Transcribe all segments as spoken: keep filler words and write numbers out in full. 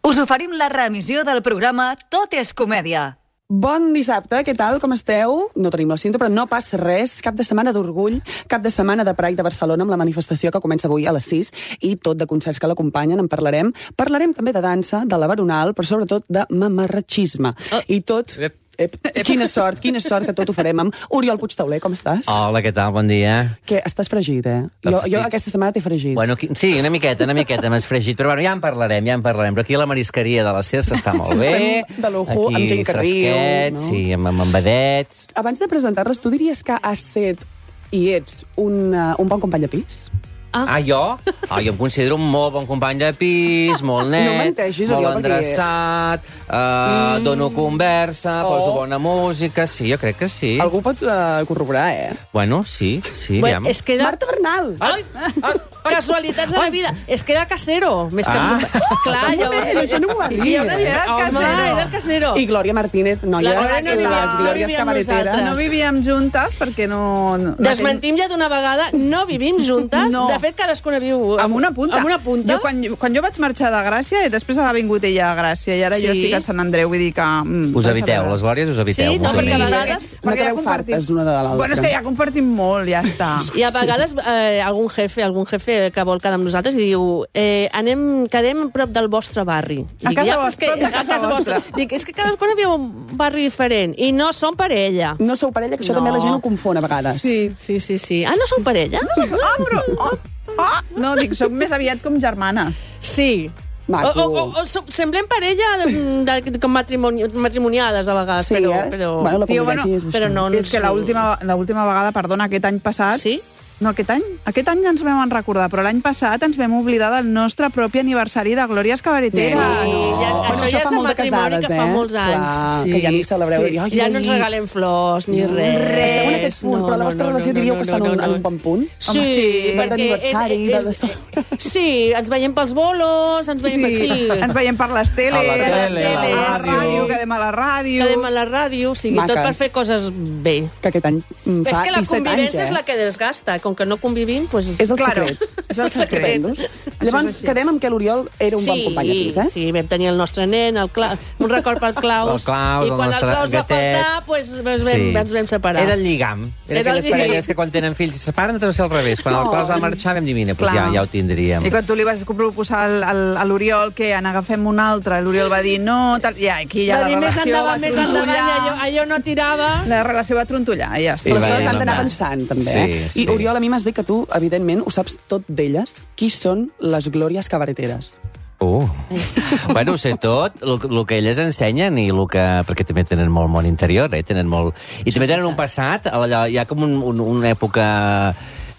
Us oferim la reemissió del programa Tot és comèdia. Bon dissabte, què tal, com esteu? No tenim la cinta, però no passa res. Cap de setmana d'orgull, cap de setmana de Pride de Barcelona amb la manifestació que comença avui a les sis i tot de concerts que l'acompanyen, en parlarem. Parlarem també de dansa, de la veronal, però sobretot de mamarratxisme. Oh. I tot... Ep. Ep, quina sort, quina sort que tot ho farem amb Oriol Puigtauler, com estàs? Hola, què tal? Bon dia. Que estàs fregit, eh? Jo, jo aquesta setmana t'he fregit. Bueno, sí, una miqueta, una miqueta m'has fregit, però bueno, ja en parlarem, ja en parlarem. Però aquí a la marisqueria de la Cersa està molt bé. De lujo, amb gent que riu, no? Sí, amb, amb vedets. Abans de presentar-les, tu diries que has set i ets un, uh, un bon company de pis? Ah, ah jo? Ah, jo em considero un molt bon company de pis, molt net, no menteixis, molt Oriol, endreçat, perquè... uh, mm. dono conversa, oh. poso bona música, sí, jo crec que sí. Algú pot uh, corroborar, eh? Bueno, sí, sí. Bueno, és que era... Marta Bernal! Ai, ah, casualitats de la vida. És que era casero. Més que... Ah. Clar, llavors... Això no m'ho va dir. Hi ha una diferència. Home, era el casero. I Glòria Martínez, noies, La Glòria no les vivia- Glòries no cabareteres. vivíem No vivíem juntes perquè no... no Desmentim ja d'una vegada, no vivim juntes. No. De fet, cadascuna viu Amb una punta. Amb una punta. Jo, quan, quan jo vaig marxar de Gràcia, i després ha vingut ella a Gràcia, i ara Sí. jo estic a Sant Andreu, vull dir que... Mm, Us vas a eviteu, veure. les glòries us eviteu. Sí, no, molts perquè a amics. vegades... No Perquè ja quedeu compartim. fartes l'una de l'altra. Bueno, és que ja compartim molt, ja està. I a vegades eh, algun jefe algun jefe que vol quedar amb nosaltres i diu eh, anem, quedem prop del vostre barri. I A casa ja, vostra, és que, prop de casa vostra. Dic, és que cadascuna viu un barri diferent i no som parella. No sou parella, que això No. també la gent ho confon a vegades. Sí. Sí, sí, sí. Ah, no sou parella? Ah, però... Oh, oh, no, dic, som més aviat com germanes. Sí. Maco. O, o, o, o som- semblem parella de, de, com matrimoni, matrimoniades a vegades, Sí, però, eh? però, Bueno, la Sí, convivència bueno, és així. però no, no És que l'última l'última vegada, perdona, aquest any passat... Sí? No, aquest any? Aquest any ens vam en recordar, però l'any passat ens vam oblidar del nostre propi aniversari de Glòries Cabareteres. Sí, ja, Bueno, això ja és fa de molt de matrimoni casades, que fa eh? molts anys. Clar, sí. que ja ni celebreu. Sí. Ai, Ja ai, no ens ai. regalen flors ni res. Esteu en aquest punt, però la vostra relació diríeu que està en un, en un bon punt? Sí, Home, sí, perquè d'aniversari, és, de- és, és, sí, ens veiem pels bolos, ens veiem... Sí, Sí, ens veiem per les teles, A la tele, a a la la ràdio. ràdio, quedem a la ràdio... quedem a la ràdio, o sigui, Maques. tot per fer coses bé. Que aquest any mm, És fa que la disset anys, convivència eh? és la que desgasta, com que no convivim, doncs... És el Claro. secret. És el secret. Estupendós. Llavors, així. quedem amb que l'Oriol era un sí, bon company de pis, eh? Sí, vam tenir el nostre nen, el Cla... un record pel Claus, El Claus, i el quan el nostre Claus va gatet. faltar, doncs ens, vam, Sí. ens vam separar. Era el lligam. Era, Era el aquelles lligam. parelles que quan tenen fills se separen, deu ser al revés. Quan el No. Claus va marxar vam dir, mira, doncs ja, Clar. ja ho tindríem. I quan tu li vas proposar al, al, a l'Oriol que en agafem un altre, l'Oriol va dir no, tal, i aquí ja Va la dir més relació endavant, va més endavant, i allò, trontollar. allò no tirava. La relació va trontollar, i ja està. I Les va coses dir, s'han d'anar "Anda". pensant, també, Sí, eh? sí. I, Oriol, a mi m'has dit que tu, evidentment, ho saps tot d'elles. Qui són les Glòries Cabareteres? Uh. Bueno, ho sé tot, el, el que elles ensenyen i el que... Perquè també tenen molt món interior, eh? Tenen molt... I també tenen un passat, allò, hi ha com un, un, una època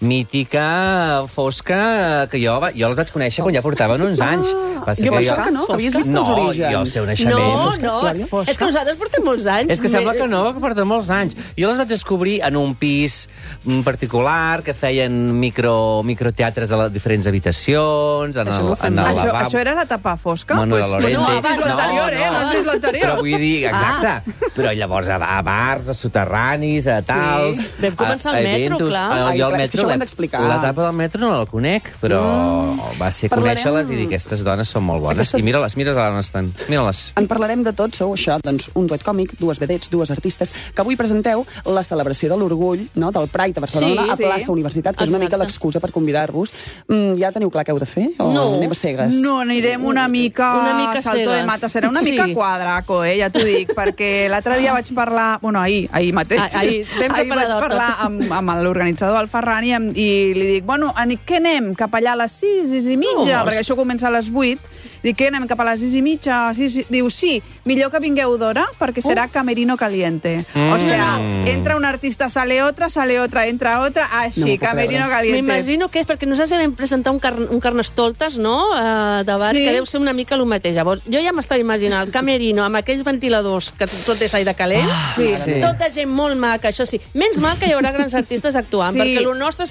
mítica, fosca, que jo, va- jo les vaig conèixer quan ja portaven uns anys. Passa Jo que pensava que no, que havies vist els No, orígens. jo el seu naixement... No, Fosca, no, Clàudia? és que nosaltres portem molts anys. És que sembla que no, que porten molts anys. Jo les vaig descobrir en un pis mm, particular, que feien micro, microteatres a les diferents habitacions, en Això el, no ho fem en el mai. Això, lavabo. això era l'etapa fosca? Manuela Pues- pues Lorente. no has vist l'anterior, eh? No has vist l'anterior. Però vull dir, exacte. Però llavors a, a bars, a soterranis, a tals... Vam començar a, al a metro, eventos. clar. Ah, Ai, jo al clar, és que això ho hem l'e- d'explicar. L'etapa del metro no la conec, però mm. va ser Parlarem- conèixer-les i dir aquestes dones són molt bones. Aquestes- I mira-les, mira-les on estan. Mira-les. En parlarem de tot, sou això, doncs, un duet còmic, dues vedets, dues artistes, que avui presenteu la celebració de l'orgull, no?, del Pride de Barcelona, Sí, a sí. plaça Universitat, que és una Exacte. mica l'excusa per convidar-vos. Mm, ja teniu clar què heu de fer? O No. anem a cegues? No, anirem una mica... Una mica salto de cegues. mata. Serà una mica Sí. quadraco, eh? Ja t'ho dic, perquè l'altre dia vaig parlar... Bueno, ahir, ahir mateix. Ah, ahir, ben ahir vaig preparador parlar tot. amb, amb l'organitzador del Ferran i, em- i li dic, bueno, ani- què anem? Cap allà a les sis, sis i mitja? No, perquè això comença a les vuit. Dic, què anem? Cap a les sis i mitja? Sis, i- Diu, sí, millor que vingueu d'hora, perquè serà camerino caliente. Mm. O sea, entra un artista, sale otra, sale otra, entra otra, No així, m'ho puc camerino creure. caliente. M'imagino que és perquè nosaltres vam presentar un, car un carnestoltes, no?, uh, de bar, Sí. que deu ser una mica el mateix. Llavors, jo ja m'estava imaginant el camerino amb aquells ventiladors que tot és aire calent, Ah, sí. sí. tota gent molt maca, això sí. Menys mal que hi haurà grans artistes actuant, Sí. perquè el nostre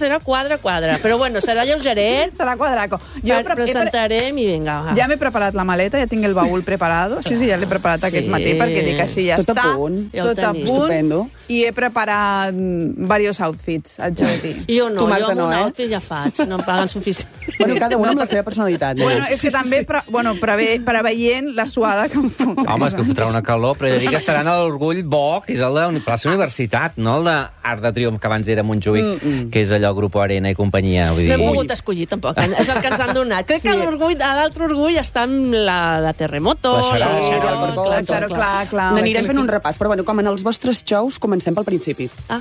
serà quadre-quadre. Però bueno, serà lleugeret, Serà quadraco. Jo pre presentarem i vinga. Va. Ja m'he preparat la maleta, ja tinc el baúl preparado. Sí, sí, ja l'he preparat Sí. aquest matí perquè dic així ja Tot a està. punt. Ja ho Tot a tenim. punt. Estupendo. I he preparat mm, diversos outfits al Xavetí. Jo no, Tu, Marta, jo amb no, un eh? outfit ja faig, no em paguen suficient. Bueno, cada un amb la seva personalitat. eh? Bueno, és que també pre bueno, preve preveient la suada que em fot. Home, és que fotrà una calor, però he de dir que estaran a l'Orgull Bo, que és el de la plaça Universitat, no el d'Arc de Triomf, que abans era Montjuïc, mm -mm. que és allò Grupo Arena i companyia. Vull dir... No hem pogut escollir, tampoc. És el que ens han donat. Crec que l'orgull, l'altre orgull està amb la, la Terremoto, La Xaró, la Xaró, el Corcó, Clar, tot, clar, clar, clar. N'anirem fent un repàs, però bueno, com en els vostres xous, comencem pel principi. Ah.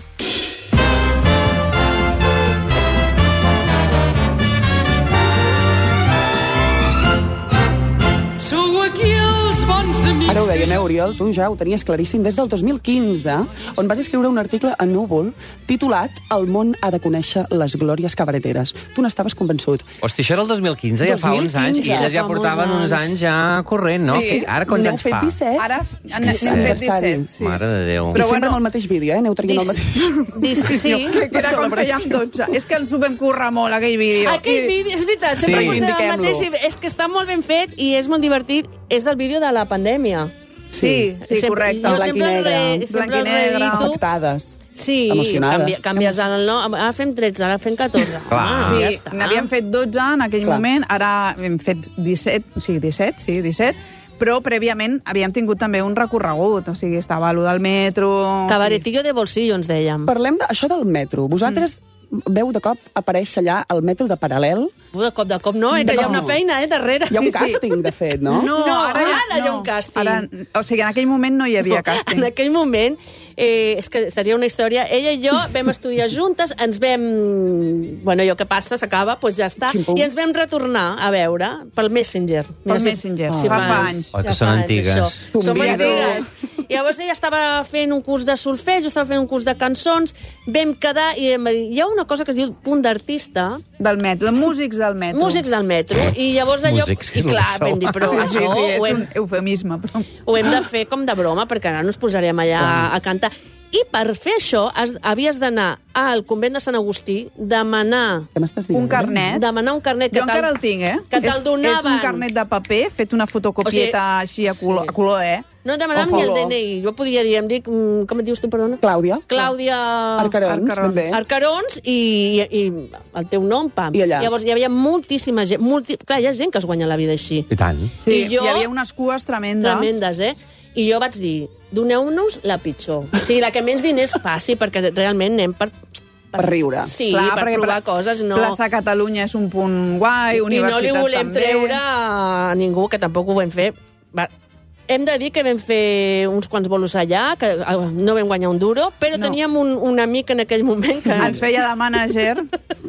Sou aquí els bons amics. Ara ho dèiem, eh, Oriol, tu ja ho tenies claríssim des del dos mil quinze, on vas escriure un article a Núvol titulat El món ha de conèixer les glòries cabareteres. Tu n'estaves convençut. Hosti, això era el dos mil quinze, ja fa uns anys, i elles ja fa portaven molts uns anys. anys ja corrent, no? Sí. Hosti, ara quants N'heu anys fet fa? disset. Ara que n'hem sí. fet Aniversari. disset. Sí. Mare de Déu. I Però sempre bueno- amb el mateix vídeo, eh? Aneu traient el mateix. Dis, dis, sí. Que era quan fèiem dotze. És que ens ho vam currar molt, aquell vídeo. Aquell I- vídeo, és veritat, sempre Sí. posem el Indiquem-lo. mateix. i És que està molt ben fet i és molt divertit. És el vídeo de la pandèmia. Sí, sí, Sempre- correcte. Jo Blanc i sempre el negre. re, sempre Blanc i el negre. reedito. Afectades. Sí, Emocionades. canvia, canvies el nom. Ara fem tretze, ara fem catorze. Clar. Home, Sí, ja està. n'havíem fet dotze en aquell Clar. moment, ara hem fet disset, o sigui, disset, sí, disset, però prèviament havíem tingut també un recorregut, o sigui, estava allò del metro... Cabaretillo de bolsillo, ens dèiem. Parlem d'això del metro. Vosaltres veu de cop aparèixer allà el metro de Paral·lel. Uh, de cop, de cop no, eh, que hi ha una feina, eh, darrere. Hi ha un Sí, sí. càsting, de fet, no? No, No, ara, ja, ara hi ha no. un càsting. Ara, o sigui, en aquell moment no hi havia càsting. En aquell moment, eh, és que seria una història, ella i jo vam estudiar juntes, ens vam... Bueno, allò que passa, s'acaba, doncs ja està. Ximpum. I ens vam retornar a veure pel Messenger. Pel Messenger, si fa fa anys. Oh, que són antigues. Això. Som Convido. antigues. I llavors ella estava fent un curs de solfeig, jo estava fent un curs de cançons, vam quedar i em va dir, hi ha una cosa que es diu punt d'artista, Del metro, de músics del metro. músics del metro, i llavors allò... Músics, I clar, que vam dir, però Sí, sí, això sí, és ho hem, un eufemisme, però... ho hem de fer com de broma, perquè ara no ens posarem allà a cantar. I per fer això has, havies d'anar al convent de Sant Agustí, demanar, Què m'estàs dient? Un carnet. demanar un carnet que Jo encara te'l- el tinc, eh? que te'l és, donaven. És un carnet de paper, fet una fotocopieta així a color, sí. a color eh? No et demanàvem O ni el color. D N I. Jo podia dir, em dic... mm, Com et dius tu, perdona? Clàudia. Clàudia... Arcarons, Arcarons. ben bé. Arcarons i, i, i el teu nom, pam. I allà. Llavors hi havia moltíssima gent. Multi... Clar, hi ha gent que es guanya la vida així. I tant. Sí, I jo- hi havia unes cues tremendes. Tremendes, eh? I jo vaig dir, doneu-nos la pitjor. O sigui, la que menys diners passi, perquè realment anem per... Per riure. Sí, Clar, per perquè provar Pla- coses, no... Plaça Catalunya és un punt guai, I no universitat li volem també. treure a ningú, que tampoc ho vam fer. Va, hem de dir que vam fer uns quants bolos allà, que eh, no vam guanyar un duro, però No. teníem un, un amic en aquell moment que... Ens feia de mànager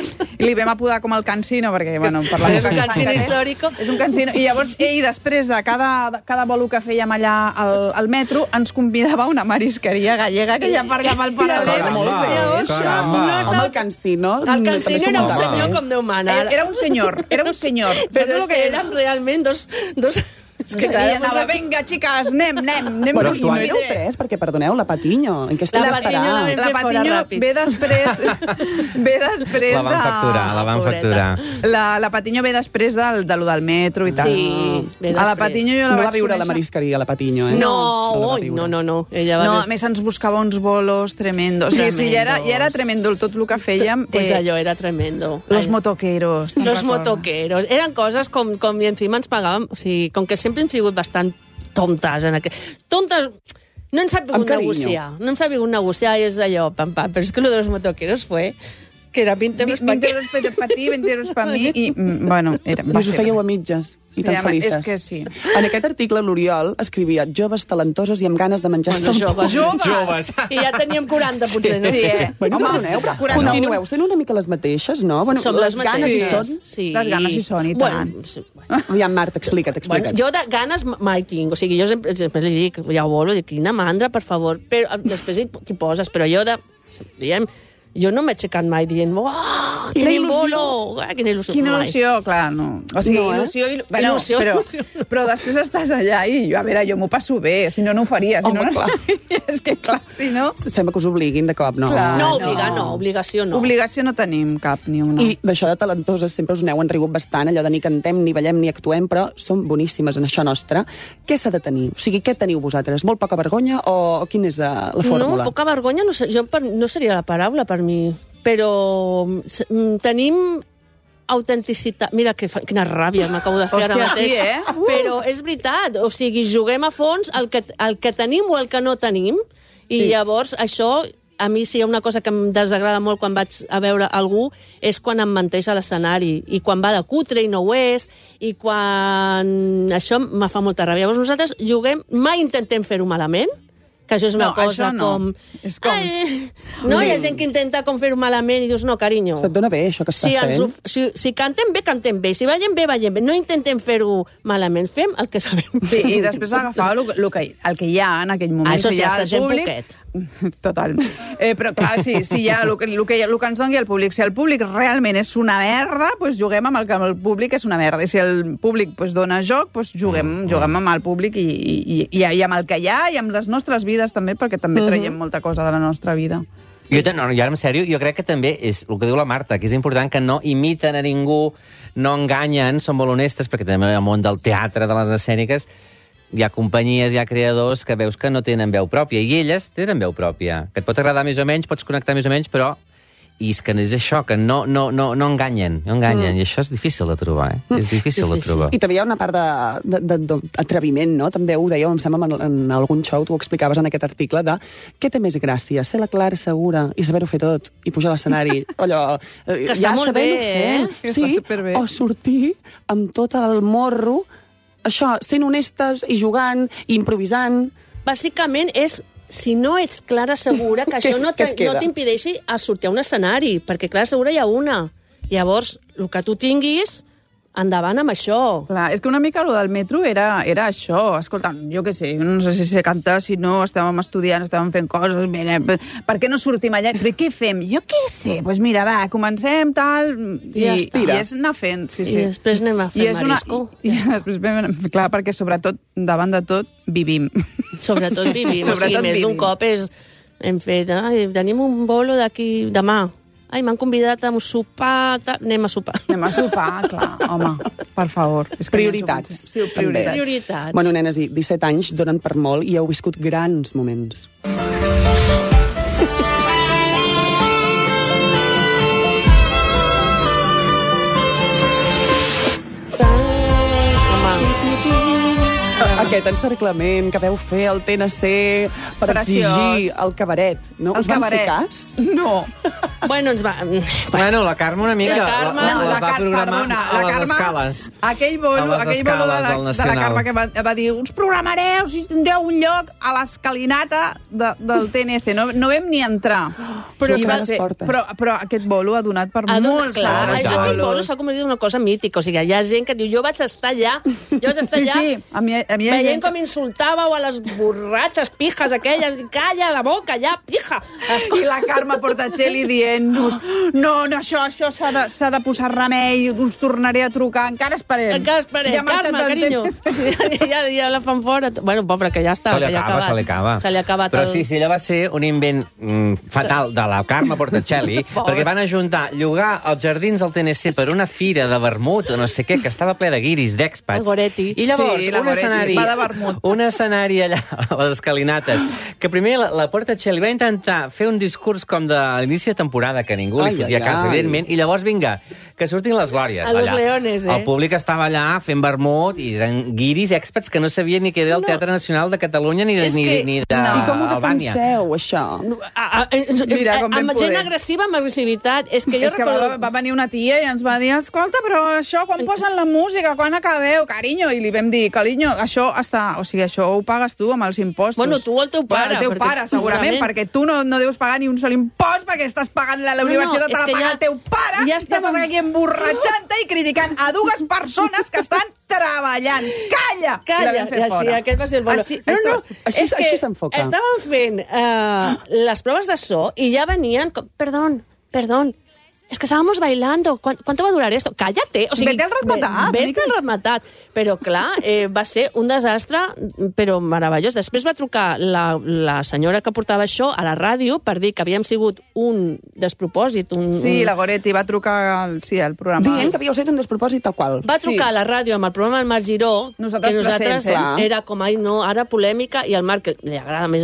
i li vam apodar com el cansino, perquè, bueno, per la És un boca que cansino tanca, eh? històrico. És un cansino. I llavors ell, després de cada, de cada bolo que fèiem allà al, al metro, ens convidava a una marisqueria gallega que ja per allà pel paral·lel. Caramba, Llavors, caramba. no Amb estava... el cansino... El també cansino s'ho era un muntava, senyor eh? com Déu mana. Era, era un senyor, era un senyor. Però Saps és el que érem realment dos... dos... És Que que ell anava, vinga, xiques, anem, anem, anem. Bueno, Però i no tu- éreu tres, perquè, perdoneu, la Patiño. En què La estava Patiño la vam La fer fora Patiño ràpid. ve després... ve després La van de... facturar, la van Pobreta. facturar. La, la Patiño ve després del, de lo del metro i tal. Sí, ve A la després. Patiño jo No la va vaig viure a la conèixer. marisqueria, la Patiño, eh? No, la va ui, viure. no, no, no. Ella va No, dir- a més ens buscava uns bolos tremendos. Sí, sí, ja era, ja era tremendo tot el que fèiem. Pues Eh, allò era tremendo. Los Ai. motoqueros. te'n Los recordes? motoqueros. Eren coses com, com i encima ens pagàvem... O sigui, com que sempre hem sigut bastant tontes en aquest... Tontes... No ens ha Amb sabut carinyo. negociar. No ens ha sabut negociar i és allò, pam, pam. Però és que lo de los motoqueros fue... Que era veinte euros veinte pa' euros per, per ti, veinte euros per mi, i, mm, bueno, era, I va us ho ser... fèieu a mitges i tan Ja, felices. és que sí. En aquest article, l'Oriol escrivia joves talentosos i amb ganes de menjar-se Bueno, el joves. Joves! Joves. I ja teníem quaranta, potser, no? Sí, eh? Bueno, Home, perdoneu, però quaranta-un. continueu sent una mica les mateixes, no? Bueno, Som les les ganes hi mateixes. són... Sí. Les ganes hi són, i tant. Bueno, sí, bueno. Aviam, Marta, explica't, Bueno, explica't. jo de ganes mai tinc, o sigui, jo sempre, sempre li dic, ja ho vol, dic, quina mandra, per favor, però eh, després hi- t'hi poses, però jo de, diguem, jo no m'he aixecat mai dient, uah, Quina tenim il·lusió. bolo, ah, quina il·lusió. Quina mai. il·lusió, clar, no. O sigui, No, eh? il·lusió... Il... Bueno, Il·lusió, però, il·lusió. però després estàs allà i, jo, a veure, jo m'ho passo bé, si no, no ho faria. Si Home, no, no clar. és que, clar, si no... Sembla que us obliguin de cop, no? Clar. No, no. obligar no, obligació no. Obligació no tenim cap, ni una. I d'això de talentoses sempre us n'heu enrigut bastant, allò de ni cantem, ni ballem, ni actuem, però som boníssimes en això nostre. Què s'ha de tenir? O sigui, què teniu vosaltres? Molt poca vergonya o, o quina és uh, la fórmula? No, poca vergonya no, sé, jo per, no seria la paraula per mi, però s- mm, tenim autenticitat. Mira, que fa, quina ràbia m'acabo de fer Hòstia, ara mateix. sí, eh? Uh! Però és veritat, o sigui, juguem a fons el que, el que tenim o el que no tenim, i Sí. llavors això, a mi si hi ha una cosa que em desagrada molt quan vaig a veure algú, és quan em menteix a l'escenari, i quan va de cutre i no ho és, i quan... Això me fa molta ràbia. Llavors nosaltres juguem, mai intentem fer-ho malament, que això és una No, cosa això no. com... És com- Ai, no, hi ha gent que intenta com fer-ho malament i dius, no, carinyo. Se't dona bé, això que estàs Si, ens, fent? ho- si, si cantem bé, cantem bé. Si ballem bé, ballem bé. No intentem fer-ho malament. Fem el que sabem Sí, fer. i després agafar el, el, que, el que hi ha en aquell moment. Ah, això si sí, hi ha hasta el gent públic... poquet. Total. Eh, però clar, sí, si hi ha el que, el, que, el que ens doni el públic. Si el públic realment és una merda, doncs juguem amb el que el públic és una merda. I si el públic doncs, dona joc, doncs juguem, mm, juguem amb el públic i, i, i, i amb el que hi ha i amb les nostres vides també, perquè també traiem molta cosa de la nostra vida. Jo, te- no, no, i ara en sèrio, jo crec que també és el que diu la Marta, que és important que no imiten a ningú, no enganyen, són molt honestes, perquè també en el món del teatre, de les escèniques, hi ha companyies, hi ha creadors que veus que no tenen veu pròpia, i elles tenen veu pròpia, que et pot agradar més o menys, pots connectar més o menys, però i és que és això, que no, no, no, no enganyen, no enganyen, mm. i això és difícil de trobar, eh? És difícil, Difícil. de trobar. I també hi ha una part d'atreviment, no? També ho dèieu, em sembla, en, en algun show, tu ho explicaves en aquest article, de què té més gràcia? Ser la Clara segura i saber-ho fer tot, i pujar a l'escenari, allò... eh, Que està molt sabent-ho bé, fer. eh? Que Sí, està superbé. o sortir amb tot el morro, això, sent honestes i jugant, i improvisant... Bàsicament és si no ets Clara Segura, que Què- això no què te- et queda? no t'impedeixi a sortir a un escenari, perquè Clara Segura hi ha una. Llavors, el que tu tinguis, endavant amb això. Clar, és que una mica el del metro era, era això. Escolta, jo què sé, no sé si sé cantar, si no, estàvem estudiant, estàvem fent coses, mira, per què no sortim allà? Però i què fem? Jo què sé? Doncs pues mira, va, comencem, tal... I, I estira. I és anar fent, sí, sí. I després anem a fer I és marisco. I, i després, vam- clar, perquè sobretot, davant de tot, vivim. Sobretot vivim. o sigui, Sobretot més d'un vivim. cop és... Hem fet, ai, tenim un bolo d'aquí demà. Ai, m'han convidat a un sopar... Tal. Anem a sopar. Anem a sopar, clar, home, per favor. És que Prioritats. Sí, prioritats. Prioritats. Bueno, nenes, i disset anys donen per molt i heu viscut grans moments. Aquest encerclament que veu fer el T N C per Preciós. exigir el cabaret, no? El Us van fer cabaret. cas? No. Bueno, ens va... Bueno, la Carme una mica La Carme- la, No, les la va Car- programar perdona, a la les Carme, escales. Aquell bolo, A les aquell bolo de escales la, del de la Nacional. Carme que va, va dir us programareu si tindreu un lloc a l'escalinata de, del T N C. No, no vam ni entrar. Però I sí, va les ser, portes. però, però aquest bolo ha donat per Ha donat, molts clar, altres ja. aquest bolo bolos. s'ha convertit en una cosa mítica. O sigui, hi ha gent que diu, jo vaig estar allà, jo vaig estar Sí, allà, sí, a mi, a mi hi ha veient gent... com insultàveu a les borratxes pijas aquelles, i calla la boca, ja, pija! I la Carme Portacelli dient-nos no, no, això, això s'ha de, s'ha de posar remei, us tornaré a trucar, encara esperem. Encara esperem, Ja ha marxat Carme, el carinyo. T N C. ja, ja la fan fora. Bueno, pobre, que ja està, Se li que ja ha acaba, acabat. se li acaba. Se li ha acabat Però el... sí, sí, allò va ser un invent mm, fatal de la Carme Portacelli, perquè van ajuntar, llogar els jardins del T N C per una fira de vermut o no sé què, que estava ple de guiris, d'èxpats. El Goretti. I llavors, Sí, la un Goretti, escenari, va de vermut. un escenari allà a les escalinates, que primer la, la Portacelli va intentar fer un discurs com de l'inici de temporada, que ningú Ai, li fotia ai, cas, ai. evidentment, i llavors, vinga, que surtin les glòries. A los allà. leones, eh? El públic estava allà fent vermut i eren guiris èxpats que no sabien ni què era el No. Teatre Nacional de Catalunya ni, de, És ni, que- ni no. I com ho d'Albània. defenseu, això? A, a, a, Mira, com vam amb gent poder. agressiva, amb agressivitat. És que jo És que recordo... va, va venir una tia i ens va dir escolta, però això, quan posen la música, quan acabeu, carinyo? I li vam dir, carinyo, això està... O sigui, això ho pagues tu amb els impostos. Bueno, tu o el teu pare, Bueno, el teu perquè pare, segurament, segurament. perquè tu no, no deus pagar ni un sol impost perquè estàs pagant la, la No, no, universitat, és te la que paga ja- el teu pare, ja i estàs estàvem- aquí emborratxant-te i criticant a dues persones que estan ballant. Calla! I Calla, la vam fer i així, fora. aquest va ser el bueno. Així, no, no, així- és que així s'enfoca. estàvem fent uh, les proves de so i ja venien... Com, perdón, perdón, es que estábamos bailando. ¿Cuánto, ¿Cuánto va a durar esto? Cállate. O sigui, Vete al ratmatat, Vete Miquel. al ratmatat. Però, clar, eh, va ser un desastre, però meravellós. Després va trucar la, la senyora que portava això a la ràdio per dir que havíem sigut un despropòsit. Un, Sí, un... la Goretti va trucar al, sí, al programa. Dient que havíeu set un despropòsit tal qual. Va trucar Sí. a la ràdio amb el programa del Marc Giró, Nosaltres que nosaltres presents, eh? era com, ai, no, ara polèmica, i al Marc, que li agrada més...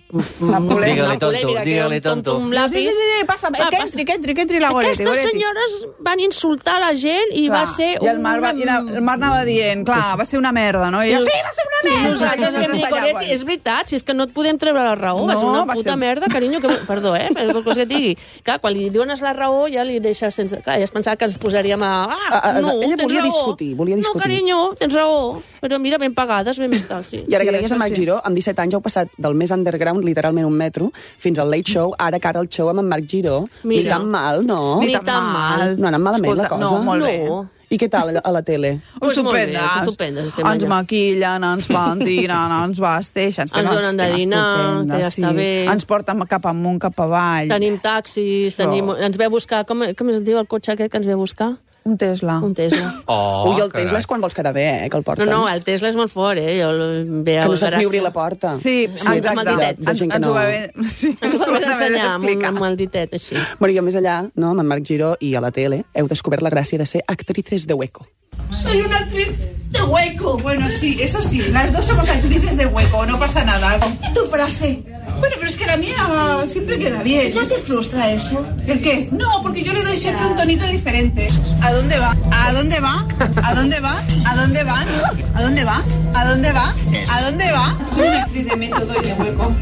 La polèmica. Digue-li tonto, digue-li tonto. Un Sí, lápiz. sí, sí, sí, passa, Va, que passa. entri, que entri, que entri la Goretti. Aquestes Goretti. senyores van insultar la gent i Clar, va ser I el Marc, va, i la, el Marc anava dient, clar, va ser una merda, no? I jo, sí, va ser una I merda! nosaltres I vam dir, allà, Goretti, bueno. és veritat, si és que no et podem treure la raó, va ser No, una va puta ser- merda, carinyo, que... perdó, eh, per cosa que et digui. Clar, quan li dones la raó ja li deixes sense... Clar, ja es pensava que ens posaríem a... Ah, Ah, ah, no, ella tens volia raó. discutir, volia discutir. No, carinyo, tens raó. Però mira, ben pagades, ben estar, sí. I ara Sí, que deies això en Marc sí. Giró, amb disset anys heu passat del més underground, literalment un metro, fins al late show, ara que ara el show amb en Marc Giró. Ni Mira. tan mal, no? Ni tan mal. No ha anat malament Escolta, la cosa. no, molt bé. No. I què tal a la tele? Pues molt bé, Estupendes. estupendes, estem ens allà. maquillen, ens pentinen, ens vesteixen. estem- Ens donen de estem dinar, estupendes, que ja està bé. Ens porten cap amunt, cap avall. Tenim taxis, tenim... ens ve a buscar... Com, com es diu el cotxe aquest que ens ve a buscar? Un Tesla. Un Tesla. Oh, Ui, el carai. Tesla és quan vols quedar bé, eh, que el No, portes. no, el Tesla és molt fort, eh? Jo el- ve Que al no saps Gràcia. ni obrir la porta. Sí, Sí, amb el exacte. ditet. De gent que ens no. ho va haver, sí, Ens ho va haver haver d'ensenyar amb, un- d'explicar. amb el ditet, així. Bueno, i a més allà, no, amb en Marc Giró i a la tele, heu descobert la gràcia de ser actrices de hueco. Soy una actriz de hueco. Bueno, sí, eso sí, las dos somos actrices de hueco, no pasa nada. ¿Y tu frase? Bueno, pero es que la mía siempre queda bien. ¿No te frustra eso? ¿El qué? No, porque yo le doy siempre un tonito diferente. ¿A dónde va? ¿A dónde va? ¿A dónde va? ¿A dónde van? ¿A dónde va? ¿A dónde va? ¿A dónde va? Soy una actriz de método y de hueco.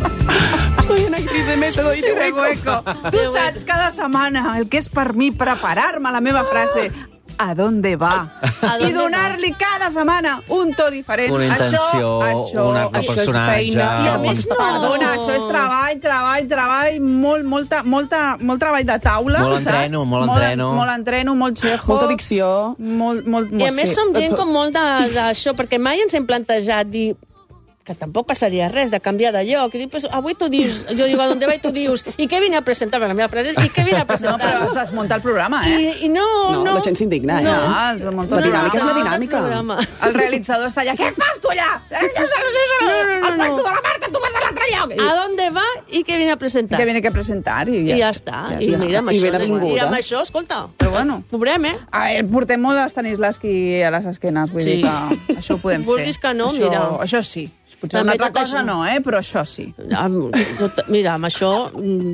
Soy una actriz de método i de De hueco. Tu saps cada setmana el que és per mi preparar-me la meva frase a dónde va A i dónde donar-li cada setmana un to diferent. Una intenció, això, això, un arc de això és personatge. feina. I a més, no. perdona, això és treball, treball, treball, molt, molta, molta, molt treball de taula, Molt saps? entreno, molt entreno. Molt, molt entreno, molt xejo. Molta dicció. Molt, molt, molt, I a més sí. som gent com molt de- d'això, perquè mai ens hem plantejat dir que tampoc passaria res de canviar de lloc. I dic, pues, avui tu dius, jo dic, a dónde va i tu dius, i què vine a presentar? La meva frase és, i què vine a No, presentar? però has desmuntat el programa, eh? I, I no, No, no. la gent s'indigna, No. eh? Ah, el desmuntat La el dinàmica és la programa. dinàmica. El programa. El realitzador està allà. Què fas tu allà? No, no, no, El no. puesto de la Marta, tu vas a l'altre lloc. A dónde va i què vine a presentar? Que viene que presentar i ja, I ja està. I mira, amb I això, ben avinguda. i amb això, escolta, Però bueno. veurem, eh? A veure, portem molt a Stanislavski a les esquenes, vull Sí. dir que això ho podem Vulguis fer. que no, això, mira. Això sí. Potser També una altra tot cosa això. no, eh? Però això sí. Amb, tot, mira, amb això... mm,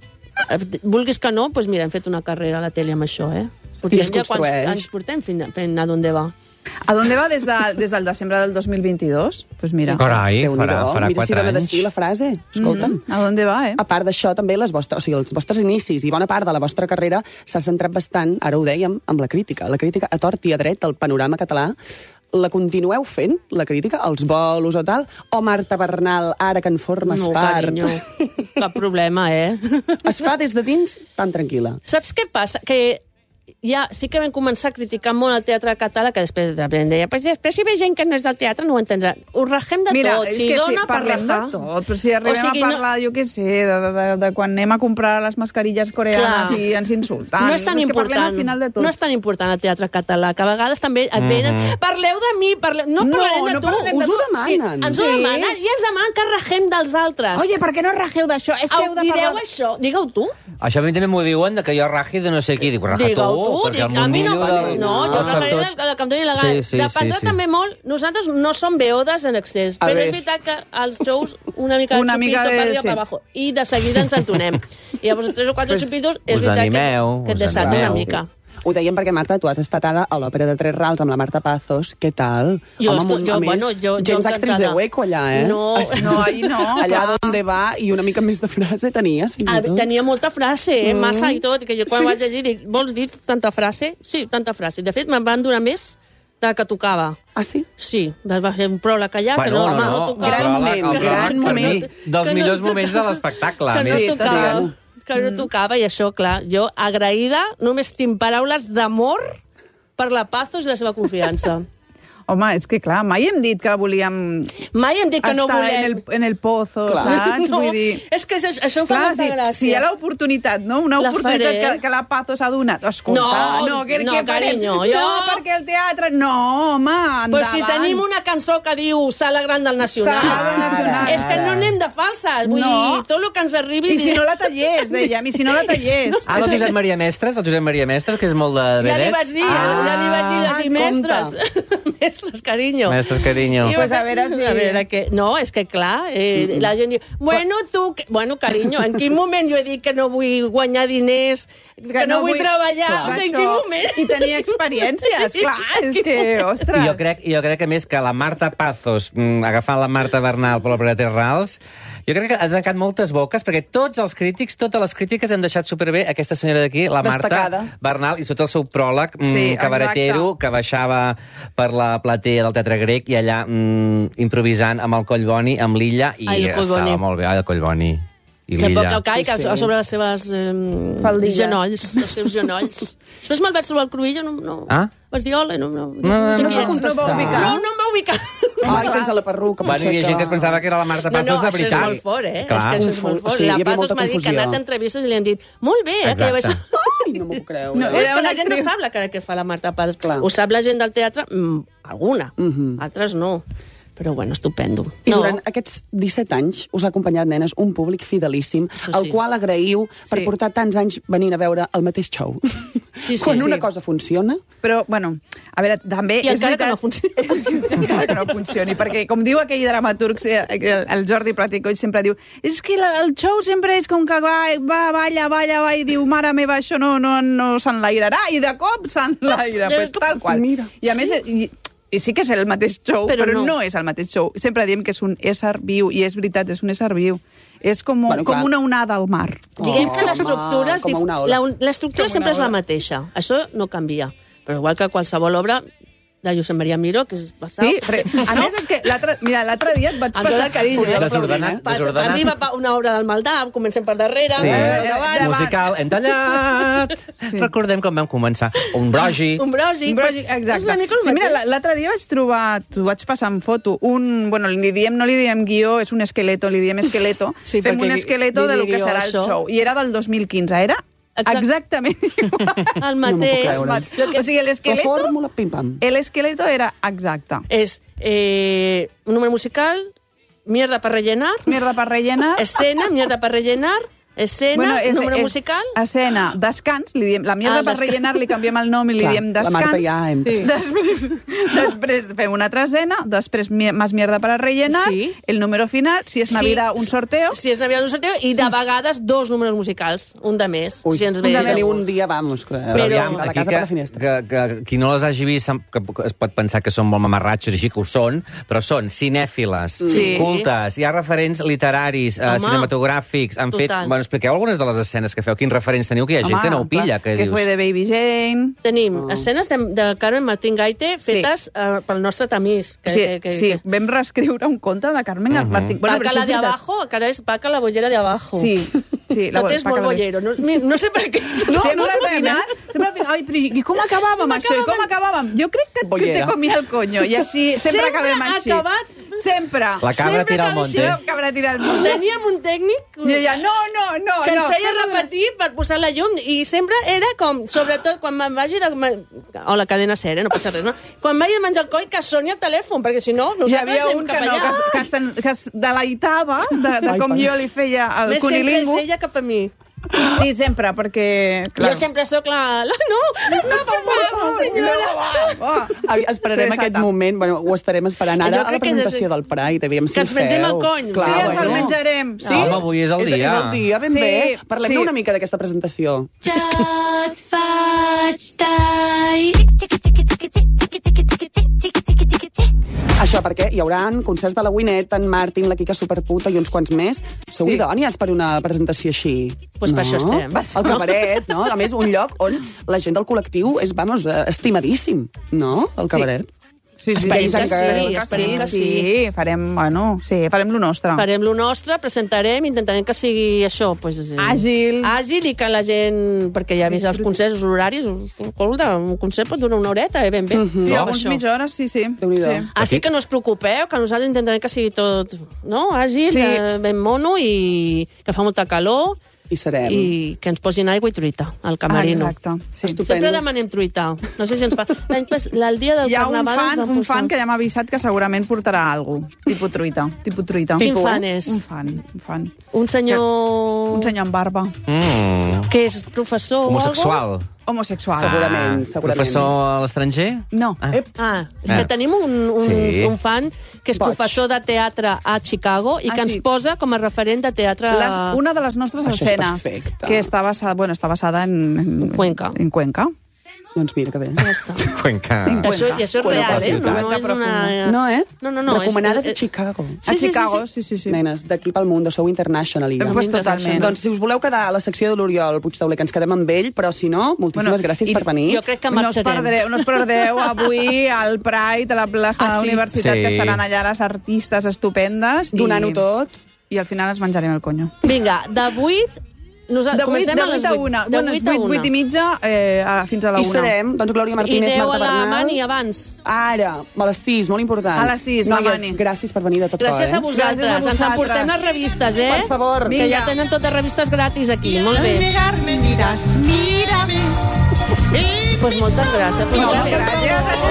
vulguis que no, doncs mira, hem fet una carrera a la tele amb això, eh? I es ja quants construeix. anys portem fent, fent a d'on va. A dónde va des, de, des del desembre del dos mil vint-dos? Doncs pues mira. Carai, Déu-n'hi-do. farà, farà Mira si quatre dona anys. destí la frase. Escolta'm. Mm, a dónde va, eh? A part d'això, també les vostres, o sigui, els vostres inicis i bona part de la vostra carrera s'ha centrat bastant, ara ho dèiem, amb la crítica. La crítica a tort i a dret del panorama català. La continueu fent, la crítica, als bolos o tal? O Marta Bernal, ara que en formes No, part? carinyo, cap problema, eh? Es fa des de dins tan tranquil·la. Saps què passa? Que ja sí que vam començar a criticar molt el teatre català, que després de deia, pues després si ve gent que no és del teatre no ho entendrà. Ho rajem de Mira, tot. és Si que dona sí, per parlem de rajar. tot, però si arribem O sigui, a parlar, no... jo què sé, de, de, de, de quan anem a comprar les mascarilles coreanes Clar. i ens insulten. No és tan que parlem important. al final de tot. No és tan important el teatre català, que a vegades també et venen... Mhm. Parleu de mi, parleu... no No, parlarem de no tu. parlarem Us de ho tu. demanen. Ens ho Sí. demanen i ens demanen que regem dels altres. Oye, per què no rajeu d'això? És que Au, heu de direu parlar... això, digueu tu. Això a mi també m'ho diuen, de que jo ragi de no sé qui. Dic, raja Digueu tu, tu, perquè dic, el a mi no, mundillo del- no, jo del regaré sector- del, del que em doni la gana. Sí, sí, Dependrà sí, sí. també molt... Nosaltres no som beodes en excés, A però ver. és veritat que als shows una mica Una de xupito mica de- per arriba sí. per abajo. I de seguida ens entonem. I llavors tres o quatre Pues, xupitos és us veritat animeu, que, que et us desata una animeu. mica. Ho dèiem perquè, Marta, tu has estat ara a l'òpera de Tres Rals amb la Marta Pazos. Què tal? Jo, Home, esto, amb un- jo, a més, bueno, jo, jo gens actriz de encantada. hueco allà, eh? No, No, ahí no. Allà clar. d'on va i una mica més de frase tenies, fins Ah, i tot. tenia molta frase, eh? Mm. Massa i tot, que jo quan Sí. vaig llegir dic, vols dir tanta frase? Sí, tanta frase. De fet, me'n van donar més de la que tocava. Ah, sí? Sí, va fer un pròleg allà, que Bueno, no, no, home, no, no el tocava. Gran pròleg- moment, el pròleg, gran per mi, moment. dels Que no millors to- moments de l'espectacle. Que no Sí, tocava. total. Que no tocava, i això, clar, jo agraïda, només tinc paraules d'amor per la Pazos i la seva confiança. Home, és que clar, mai hem dit que volíem Mai hem dit que no estar volem. en el, en el pozo, Clar. saps? No, Vull dir... és que això, això em fa Clar, molta si, gràcia. si hi ha l'oportunitat, no? Una La oportunitat faré. que, que la Pazo s'ha donat. Escolta, No, no, que, no, que farem? carinyo, jo- No, perquè el teatre... No, home, endavant. Però si tenim una cançó que diu Sala Gran del Nacional. Sala del Nacional. És que no anem de falses. Vull No. dir, tot el que ens arribi... I si no la tallés, dèiem, i si no la tallés. Ah, el Josep Maria Mestres, el Josep Maria Mestres, que és molt de Ja li vedets. vaig dir, ah, ja li vaig dir de dir compte. mestres. Mestres, carinyo. Mestres, carinyo. I Pues a veure si- A veure que... No, és que clar, eh, la gent diu, bueno, tu... Que... Bueno, carinyo, en quin moment jo he dit que no vull guanyar diners, que, que no, vull treballar? Clar, O sigui, en això. quin moment? I tenir experiències, clar, és que, ostres... I jo crec, jo crec que més que la Marta Pazos mm, agafant la Marta Bernal per l'Opera Terrals, jo crec que ha tancat moltes boques, perquè tots els crítics, totes les crítiques han deixat superbé aquesta senyora d'aquí, la Destacada. Marta Bernal, i tot el seu pròleg mm, Sí, cabaretero, exacte. que baixava per la platea del Teatre Grec i allà mm, improvisant amb el Collboni, amb l'Illa, i Ai, el Collboni. estava molt bé. Ai, el Collboni. I Que poc l'Illa. el caic Sí, sí. a sobre les seves eh, Faldilles. genolls, els seus genolls. Després me'l vaig trobar al Cruïlla, no, no, Ah? vaig dir hola, no, no, no, no, sé no qui va ets. contestar. No, no, no em va ubicar. Ai, sense la perruca. Bueno, potser hi ha gent que es pensava que era la Marta No, Pazos no, de això és veritat. molt fort, eh? Clar. És que això és Confu- molt fort. o sigui, hi La havia Patos molta m'ha dit que ha confusió. anat a entrevistes i li han dit molt bé, eh? Que ja vaig... Exacte. Ai, no m'ho puc creure. No, No, és Era que una la gent no actriu. sap la cara que fa la Marta Paz. Clar. Ho sap la gent del teatre? Mm, alguna. Mhm. Altres no. Però bueno, estupendo. I no. durant aquests disset anys us ha acompanyat, nenes, un públic fidelíssim, Això al sí. qual agraïu per Sí. portar tants anys venint a veure el mateix show. Sí, sí, Quan sí. una cosa funciona... Però, bueno, a veure, també... I és encara que veritat- no funcioni. encara que no funcioni, perquè, com diu aquell dramaturg, eh, el, el Jordi Platicoll sempre diu és que la, el show sempre és com que va, va balla, balla, va, i diu, mare meva, això no, no, no s'enlairarà, i de cop s'enlaira, De pues, cop- tal qual. Mira. I a més... I, i sí que és el mateix show, Però però, no. no. no és el mateix show. Sempre diem que és un ésser viu, i és veritat, és un ésser viu. És com, Bueno, com clar. una onada al mar. Diguem Oh, que l'estructura és com a dif- una ola. la- l'estructura Com sempre una és la ola. mateixa. Això no canvia. Però igual que qualsevol obra de Josep Maria Miró, que és bastant... Sí, re, a més és que l'altre mira, l'altre dia et vaig Amb tot passar... el carinyo, eh? Desordenat, Passa, desordenat. arriba pa- una obra del Maldà, comencem per darrere, Sí. comencem per davant. Eh, Musical, hem tallat. Sí. Recordem com vam començar. Un brogi. Un brosi. Un brosi, pues, exacte. És una mica el Sí, mira, mateix. l'altre dia vaig trobar, t'ho vaig passar en foto, un, bueno, li diem, no li diem guió, és un esqueleto, li diem esqueleto. Sí, Fem perquè un esqueleto li de lo digui que serà el això. show. I era del dos mil quinze, era Exacte. exactament igual. El No m'ho puc mateix. creure. Lo que O sigui, La l'esqueleto, fórmula, pim-pam. l'esqueleto era exacte. és eh, un número musical, mierda per rellenar, Mierda per rellenar. escena, mierda per rellenar, escena, és- número és musical... Escena, descans, li diem, la mierda Ah, per descans. rellenar li canviem el nom i li Clar, diem la descans. Marta ja hem- Sí. Després, després fem una altra escena, després mi- más mierda para rellenar, Sí. el número final, si és Navidad, un sorteo. Si és Navidad, un sorteo, i de vegades dos números musicals, un de més, Ui, si ens un ve de de tenir gust. un dia, vamos, que, Però Però- aviam, de la aquí casa que, per la finestra. que, que, qui no les hagi vist sem- que es pot pensar que són molt mamarratxos, així que ho són, però són cinèfiles, Sí. cultes, hi ha referents literaris, eh, Home, cinematogràfics, han fet... total. Bueno, expliqueu algunes de les escenes que feu, quins referents teniu, que hi ha gent Home, que no ho pilla, clar, que, que dius... fue de Baby Jane. Tenim Oh. escenes de, de Carmen Martín Gaite Sí. fetes eh, pel nostre tamiz. Que, Sí, que, que, sí, que... vam reescriure un conte de Carmen uh -huh. Martín. Bueno, però Paca això la és de veritat. abajo, que ara és Paca la bollera de abajo. Sí, sí. Tot és Paca molt la- bollero. No, mi- no sé per què. No, No, sempre no al sabem, final, eh? sempre al final, ai, però i com acabàvem Com això? I com acabàvem? Jo crec que, que Bollera. te comia el coño, i així sempre, Sempre acabem així. acabat. Sempre. La cabra Sempre tira al que monte. La cabra tira al monte. Teníem un tècnic I ella, no, no, no, que ens no. feia fem-ho de- repetir per posar la llum i sempre era com, sobretot quan me'n vagi de... O la cadena ser, eh? No passa res, no? Quan vagi de menjar el coll, que soni el telèfon, perquè si no, Hi nosaltres havia anem un que, cap no, allà. que, que, se'n- que es deleitava de, de Ai, com pare. jo li feia el Més sempre és cunilingo. ella cap a mi. Sí, sempre, perquè... Jo sempre sóc la... la... No, no, per favor, senyora. No, va, va. Avi- Esperarem Sí, aquest exacte. moment, bueno, ho estarem esperant Jo ara a crec la que presentació des- del Pride, aviam si que ens us mengem feu. el cony. Clar, Sí, ens bueno. el menjarem. Sí? Home, avui és el És, dia. és el dia, ben Sí, bé. Parlem-ne sí. una mica d'aquesta presentació. Tot faig tall. Xiqui, xiqui, xiqui, xiqui, xiqui, xiqui, xiqui, xiqui, xiqui, xiqui, xiqui. Això perquè hi haurà concerts de la Winnet, en Martin, la Quica Superputa i uns quants més. Sou Sí. idònies per una presentació així. Pues per això estem. El cabaret, no? A més, un lloc on la gent del col·lectiu és, vamos, eh, estimadíssim, no? El cabaret. Sí, sí, Esperem sí, que sí, que esperem que sí, sí. sí, farem, bueno, sí, farem lo nostre. Farem lo nostre, presentarem, intentarem que sigui això, pues, eh, Àgil. àgil i que la gent, perquè ja ha vist els concerts, els horaris, escolta, un concert pot durar una horeta, eh, ben bé. Sí, No, alguns això. mitja hora, sí, sí. Déu-n'hi-do. sí. Així que no us preocupeu, que nosaltres intentarem que sigui tot, no?, àgil, Sí. eh, ben mono i que fa molta calor Hi serem. i que ens posin aigua i truita al camerino. Exacte, sí. Estupendo. Sempre demanem truita. No sé si ens fa... L'any pas... El dia del Hi ha un carnaval fan, ens van un posar... fan que ja m'ha avisat que segurament portarà alguna cosa. Tipus truita. Tipus truita. Quin fan és? Un fan, un fan. Un senyor... Un senyor amb barba. Mm. Que és professor Homosexual. Homosexual. Segurament, segurament. Professor a l'estranger? No. Ah. Ep. Ah, és Ah. que tenim un, un, Sí. un fan que és Boig. professor de teatre a Chicago i Ah, que ens sí. posa com a referent de teatre Les, una de les nostres Això és escenes, perfecte. que està basada, bueno, està basada en, en Cuenca. En Cuenca. Doncs mira, que bé. Ja està. Cuenca. En Això, I això és Cuenca real, eh? ciutat. No, no és una... No, eh? No, no, no. Recomanades és, a Chicago. A Chicago, sí, sí, sí. Nenes, d'aquí pel mundo, sou international. Eh, Ja. pues totalment. Doncs si us voleu quedar a la secció de l'Oriol Puigtauler, que ens quedem amb ell, però si no, moltíssimes Bueno, gràcies i per venir. Jo crec que No us, marxarem. perdreu, no us perdreu avui al Pride, a la plaça Ah, de la sí? universitat, Sí. que estaran allà les artistes estupendes. Donant-ho i, tot. I al final ens menjarem el conyo. Vinga, de vuit... Nosaltres De vuit, comencem de a les vuit a vuit. una. De Bueno, vuit és a vuit, una. vuit i mitja eh, a, fins a la I una. serem, doncs, Glòria I Martínez, deu Marta a la Bernal. Mani abans. Ara, a les sis, molt important. A les sis, la Noies, Mani. gràcies per venir de tot Gràcies cor, a eh? vosaltres. Gràcies a Ens vosaltres. emportem les revistes, eh? Per favor. Que Vinga. ja tenen totes revistes gratis aquí. Molt bé. Negarme dirás, mírame. Doncs pues moltes gràcies. Pues No, molt bé. gràcies.